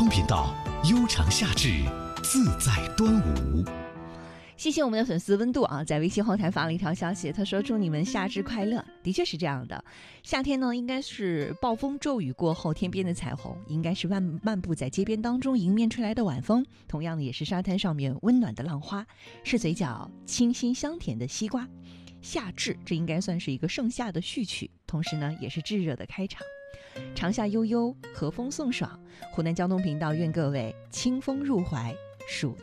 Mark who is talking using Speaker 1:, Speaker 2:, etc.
Speaker 1: 频道，悠长夏至，自在端午。
Speaker 2: 谢谢我们的粉丝温度啊，在微信后台发了一条消息，他说祝你们夏至快乐。的确是这样的，夏天呢应该是暴风骤雨过后天边的彩虹，应该是漫步在街边当中迎面吹来的晚风，同样的也是沙滩上面温暖的浪花，是嘴角清新香甜的西瓜。夏至这应该算是一个盛夏的序曲，同时呢也是炙热的开场。长夏悠悠，和风送爽，湖南交通频道愿各位清风入怀，暑